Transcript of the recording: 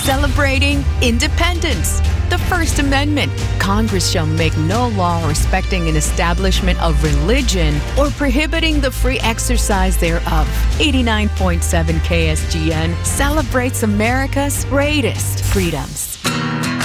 celebrating independence. The First Amendment. Congress shall make no law respecting an establishment of religion or prohibiting the free exercise thereof. 89.7 KSGN celebrates America's greatest freedoms.